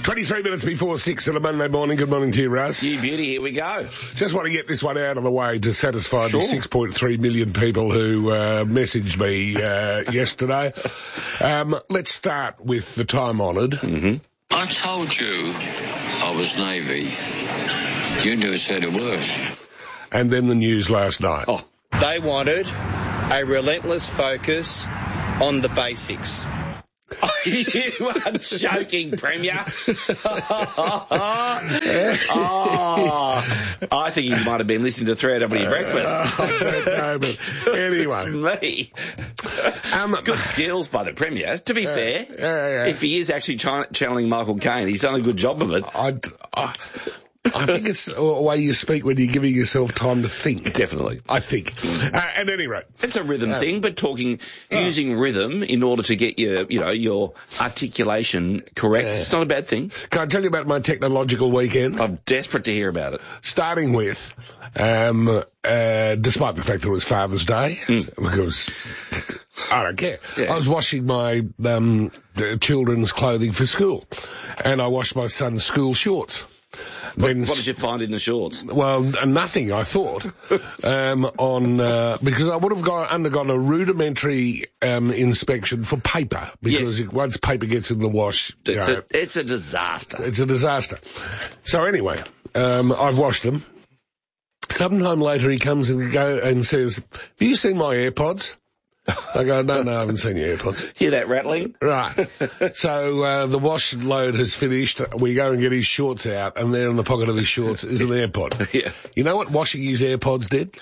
23 minutes before 6 on a Monday morning. Good morning to you, Russ. You beauty, here we go. Just want to get this one out of the way to satisfy Sure. the 6.3 million people who messaged me yesterday. Let's start with the time-honoured. Mm-hmm. I told you I was Navy. You never said a word. And then the news last night. Oh, they wanted a relentless focus on the basics. You are joking, Premier. I think you might have been listening to 3AW Breakfast. I don't know, but anyway. It's me. Good skills by the Premier, to be fair. yeah. If he is actually channeling Michael Caine, he's done a good job of it. I think it's a way you speak when you're giving yourself time to think. Definitely. I think. At any rate. It's a rhythm thing, but using rhythm in order to get your articulation correct, it's not a bad thing. Can I tell you about my technological weekend? I'm desperate to hear about it. Starting with, despite the fact that it was Father's Day, because I don't care. Yeah. I was washing my children's clothing for school, and I washed my son's school shorts. What did you find in the shorts? Well, nothing, I thought, because I would have undergone a rudimentary inspection for paper, because once paper gets in the wash, it's a disaster. It's a disaster. So anyway, I've washed them. Sometime later he comes and says, "Have you seen my AirPods?" I go, no, I haven't seen your AirPods. Hear that rattling? Right. So the wash load has finished. We go and get his shorts out, and there in the pocket of his shorts is an AirPod. Yeah. You know what washing his AirPods did?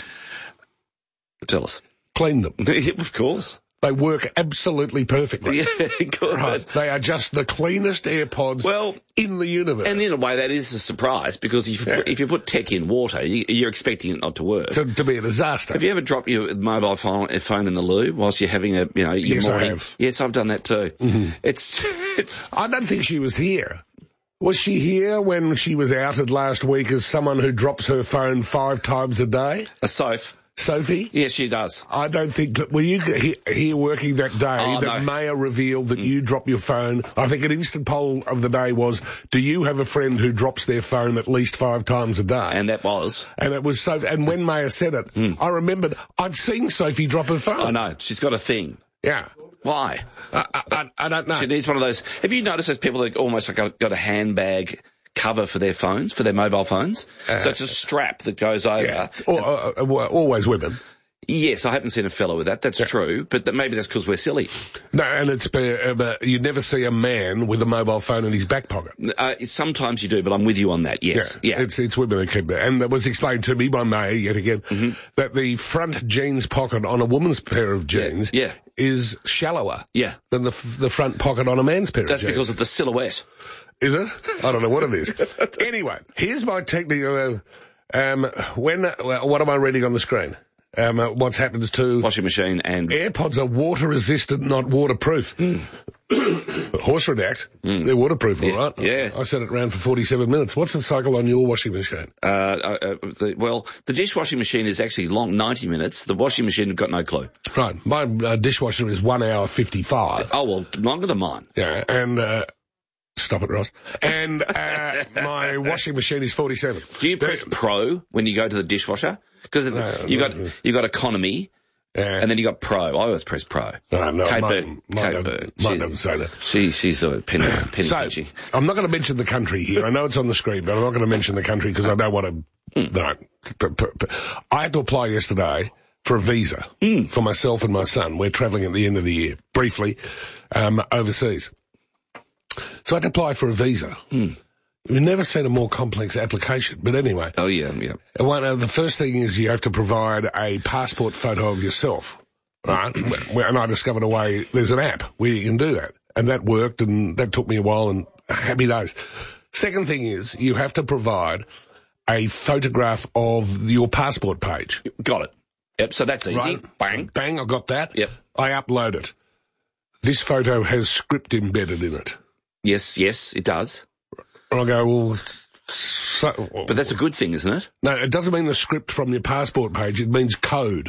Tell us. Cleaned them. Of course. They work absolutely perfectly. Yeah, good. Right. They are just the cleanest AirPods in the universe. And in a way, that is a surprise, because if you put tech in water, you're expecting it not to work. To be a disaster. Have you ever dropped your mobile phone in the loo whilst you're having your Yes, morning? I have. Yes, I've done that too. Mm-hmm. It's. I don't think she was here. Was she here when she was outed last week as someone who drops her phone 5 times a day? A Soph. Sophie? Yes, she does. I don't think that... Were you here working that day no. Maya revealed that you drop your phone? I think an instant poll of the day was, do you have a friend who drops their phone at least 5 times a day? And that was. And it was so... And when Maya said it, I remembered I'd seen Sophie drop her phone. I know. She's got a thing. Yeah. Why? I don't know. She needs one of those... Have you noticed those people that almost got a handbag cover for their phones, for their mobile phones? So it's a strap that goes over. Yeah. Always women. Yes, I haven't seen a fellow with that. That's true, but maybe that's because we're silly. No, and it's you never see a man with a mobile phone in his back pocket. Sometimes you do, but I'm with you on that. Yes, yeah. It's women who keep that, and it was explained to me by May yet again that the front jeans pocket on a woman's pair of jeans is shallower than the front pocket on a man's pair of jeans. That's because of the silhouette. Is it? I don't know what it is. Anyway, here's my technical. What am I reading on the screen? What's happened to... Washing machine and... AirPods are water-resistant, not waterproof. Horse redact. They're waterproof, all right? Yeah. I set it around for 47 minutes. What's the cycle on your washing machine? The dishwashing machine is actually long, 90 minutes. The washing machine have got no clue. Right. My dishwasher is 1 hour 55. Oh, well, longer than mine. Yeah, and... Stop it, Ross. And my washing machine is 47. Do you press Pro when you go to the dishwasher? Because you got economy, and then you got Pro. I always press Pro. No, Kate might Bird. never say that. She's a penny So, pinchy. I'm not going to mention the country here. I know it's on the screen, but I'm not going to mention the country because I don't want to... No. I had to apply yesterday for a visa for myself and my son. We're travelling at the end of the year, briefly, overseas. So I had to apply for a visa. We've never seen a more complex application, but anyway. Oh, yeah. The first thing is you have to provide a passport photo of yourself, right? And I discovered a way, there's an app where you can do that. And that worked, and that took me a while, and happy days. Second thing is you have to provide a photograph of your passport page. Got it. Yep, so that's easy. Right. Bang. So bang, I got that. Yep. I upload it. This photo has script embedded in it. Yes, it does. And I go, well... But that's a good thing, isn't it? No, it doesn't mean the script from your passport page. It means code.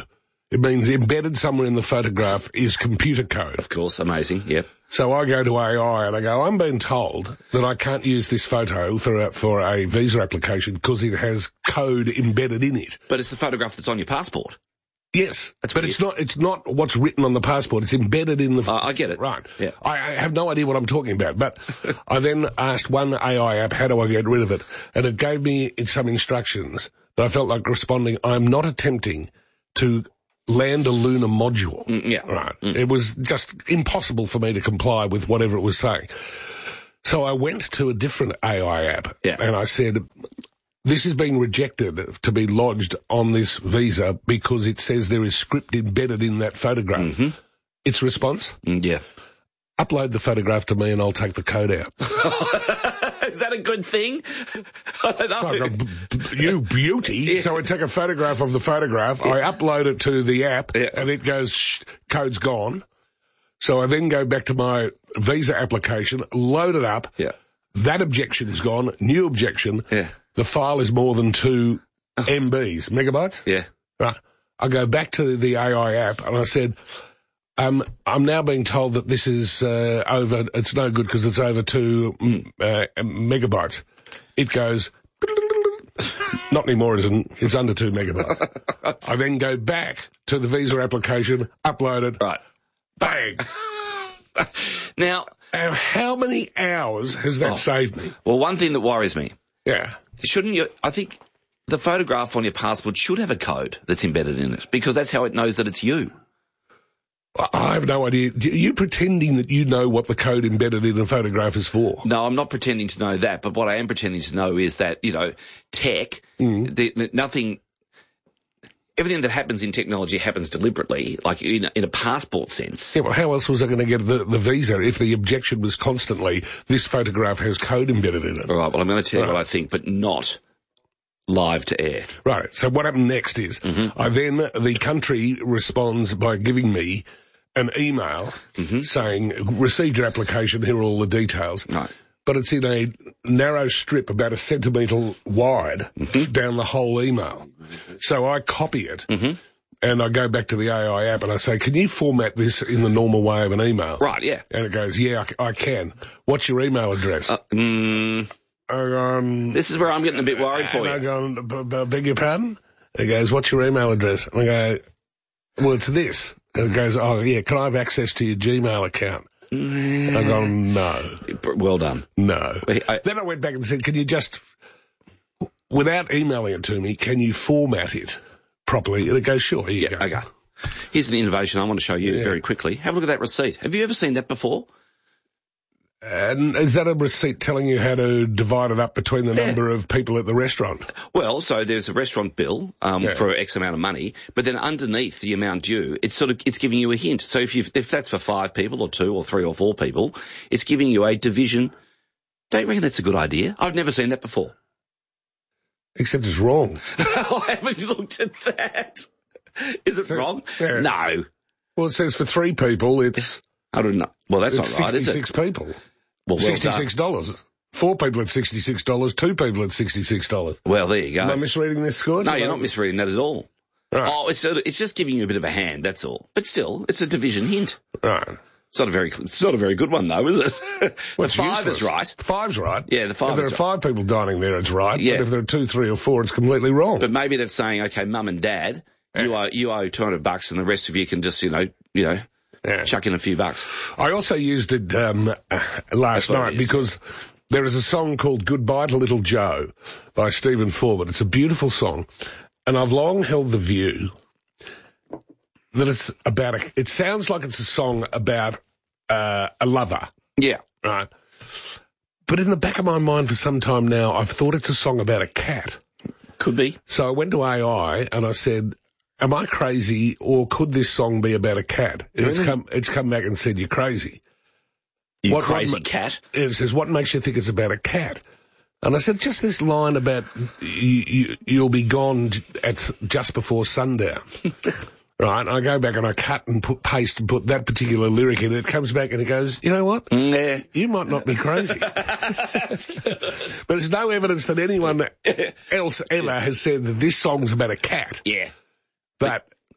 It means embedded somewhere in the photograph is computer code. Of course, amazing, yep. So I go to AI and I go, I'm being told that I can't use this photo for a visa application because it has code embedded in it. But it's the photograph that's on your passport. Yes, but it's not what's written on the passport. It's embedded in the... I get it. Right. Yeah. I have no idea what I'm talking about, but I then asked one AI app, how do I get rid of it? And it gave me some instructions, but I felt like responding, I'm not attempting to land a lunar module. Right. It was just impossible for me to comply with whatever it was saying. So I went to a different AI app, and I said... This is being rejected to be lodged on this visa because it says there is script embedded in that photograph. Mm-hmm. Its response? Yeah. Upload the photograph to me and I'll take the code out. Is that a good thing? I don't know. You beauty. Yeah. So I take a photograph of the photograph, I upload it to the app, and it goes, code's gone. So I then go back to my visa application, load it up. Yeah. That objection's gone. New objection. Yeah. The file is more than 2 MBs, megabytes. Yeah. Right. I go back to the AI app and I said, I'm now being told that this is over. It's no good because it's over 2 megabytes. It goes, not anymore. It's under 2 megabytes. I then go back to the visa application, upload it. Right. Bang. Now, how many hours has that saved me? Well, one thing that worries me. Yeah. Shouldn't you, I think the photograph on your passport should have a code that's embedded in it because that's how it knows that it's you. I have no idea. Are you pretending that you know what the code embedded in a photograph is for? No, I'm not pretending to know that, but what I am pretending to know is that, tech, everything that happens in technology happens deliberately, like in a passport sense. Yeah, well, how else was I going to get the visa if the objection was constantly, this photograph has code embedded in it? All right, well, I'm going to tell you what I think, but not live to air. Right, so what happened next is, the country responds by giving me an email saying, received your application, here are all the details. Right. But it's in a narrow strip about 1 centimetre wide down the whole email. So I copy it and I go back to the AI app and I say, can you format this in the normal way of an email? Right, yeah. And it goes, yeah, I can. What's your email address? This is where I'm getting a bit worried for you. I go, beg your pardon? It goes, what's your email address? And I go, well, it's this. And it goes, oh, yeah, can I have access to your Gmail account? I've gone, no. Well done. No. Then I went back and said, can you just, without emailing it to me, can you format it properly? And it goes, sure, here you go. Okay. Here's an innovation I want to show you very quickly. Have a look at that receipt. Have you ever seen that before? And is that a receipt telling you how to divide it up between the number of people at the restaurant? Well, so there's a restaurant bill for X amount of money, but then underneath the amount due, it's giving you a hint. So if that's for 5 people or 2 or 3 or 4 people, it's giving you a division. Don't you reckon that's a good idea? I've never seen that before. Except it's wrong. I haven't looked at that. Is it wrong? Yeah. No. Well, it says for 3 people, it's... I don't know. Well, that's not right, is it? 66 people. Well, $66. 4 people at $66, 2 people at $66. Well, there you go. Am I misreading this, Scott? No, you're not misreading that at all. Right. Oh, it's just giving you a bit of a hand, that's all. But still, it's a division hint. Right. It's not a very good one, though, is it? Well, the 5 is right. 5's right. Yeah, the 5 is right. If there are 5 people dining there, it's right. Yeah. But if there are 2, 3 or 4, it's completely wrong. But maybe they're saying, okay, Mum and Dad, you owe $200 and the rest of you can just, chuck in a few bucks. I also used it last night because there is a song called Goodbye to Little Joe by Stephen Forbert. It's a beautiful song, and I've long held the view that it's about it sounds like it's a song about a lover. Yeah. Right. But in the back of my mind for some time now, I've thought it's a song about a cat. Could be. So I went to AI and I said, am I crazy, or could this song be about a cat? It's come back and said, you're crazy. You crazy cat? It says, what makes you think it's about a cat? And I said, just this line about you'll be gone at just before sundown. Right, and I go back and I cut and paste and put that particular lyric in. It comes back and it goes, you know what? Yeah. You might not be crazy. But there's no evidence that anyone else ever has said that this song's about a cat. Yeah. But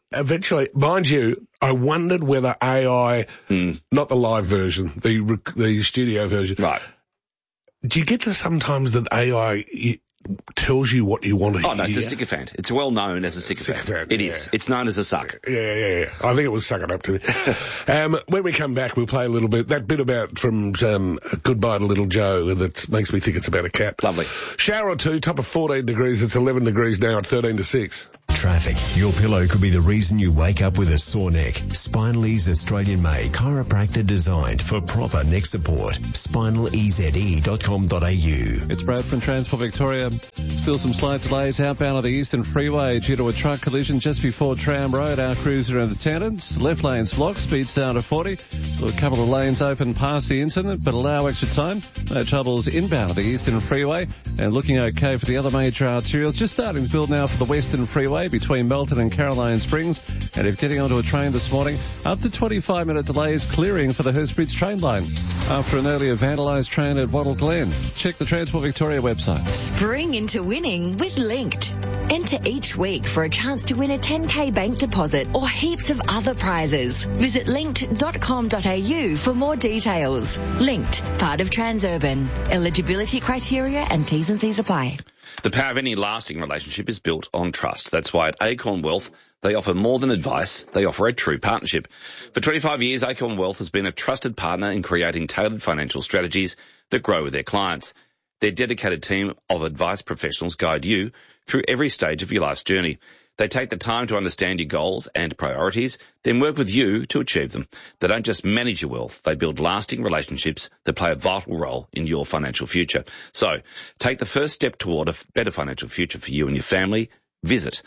eventually, mind you, I wondered whether AI, not the live version, the studio version. Right. Do you get to sometimes that AI tells you what you want to hear? Oh, no, it's a sycophant. It's well known as a sycophant. It is. It's known as a suck. Yeah. I think it was sucking up to me. When we come back, we'll play a little bit. That bit about from Goodbye to Little Joe that makes me think it's about a cat. Lovely. Shower or two, top of 14 degrees. It's 11 degrees now at 13 to 6. Traffic. Your pillow could be the reason you wake up with a sore neck. Spinalese Australian-made chiropractor designed for proper neck support. spinaleze.com.au. It's Brad from Transport Victoria. Still some slight delays outbound on the Eastern Freeway due to a truck collision just before Tram Road. Our crews are in the Tannins. Left lane's blocked, speed's down to 40. A couple of lanes open past the incident, but allow extra time. No troubles inbound the Eastern Freeway. And looking okay for the other major arterials. Just starting to build now for the Western Freeway between Melton and Caroline Springs. And if getting onto a train this morning, up to 25-minute delays clearing for the Hurstbridge train line after an earlier vandalised train at Wattle Glen. Check the Transport Victoria website. Spring into winning with Linked. Enter each week for a chance to win a 10k bank deposit or heaps of other prizes. Visit linked.com.au for more details. Linked, part of Transurban. Eligibility criteria and T's and C's apply. The power of any lasting relationship is built on trust. That's why at Acorn Wealth, they offer more than advice. They offer a true partnership. For 25 years, Acorn Wealth has been a trusted partner in creating tailored financial strategies that grow with their clients. Their dedicated team of advice professionals guide you through every stage of your life's journey. They take the time to understand your goals and priorities, then work with you to achieve them. They don't just manage your wealth, they build lasting relationships that play a vital role in your financial future. So, take the first step toward a better financial future for you and your family. Visit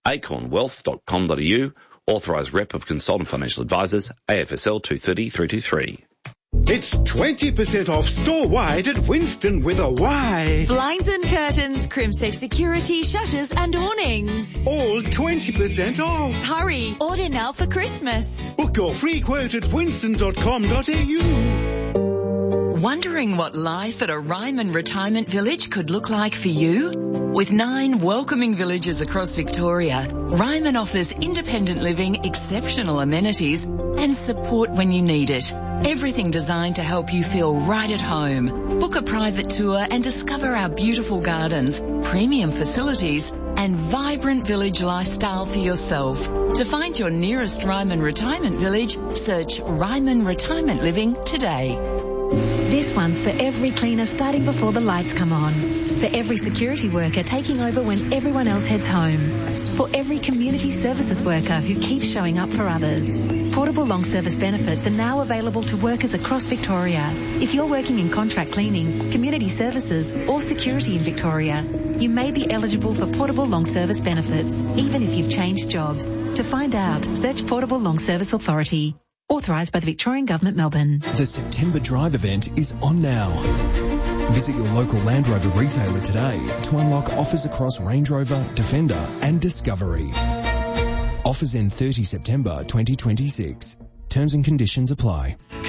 acornwealth.com.au, authorised rep of Consultant Financial Advisors, AFSL 230323. It's 20% off store-wide at Winston with a Y. Blinds and curtains, Crimsafe security, shutters and awnings. All 20% off. Hurry, order now for Christmas. Book your free quote at winston.com.au. Wondering what life at a Ryman Retirement Village could look like for you? With 9 welcoming villages across Victoria, Ryman offers independent living, exceptional amenities and support when you need it. Everything designed to help you feel right at home. Book a private tour and discover our beautiful gardens, premium facilities and vibrant village lifestyle for yourself. To find your nearest Ryman Retirement Village, search Ryman Retirement Living today. This one's for every cleaner starting before the lights come on. For every security worker taking over when everyone else heads home. For every community services worker who keeps showing up for others. Portable long service benefits are now available to workers across Victoria. If you're working in contract cleaning, community services or security in Victoria, you may be eligible for portable long service benefits, even if you've changed jobs. To find out, search Portable Long Service Authority. Authorised by the Victorian Government, Melbourne. The September Drive event is on now. Visit your local Land Rover retailer today to unlock offers across Range Rover, Defender and Discovery. Offers end 30 September 2026. Terms and conditions apply.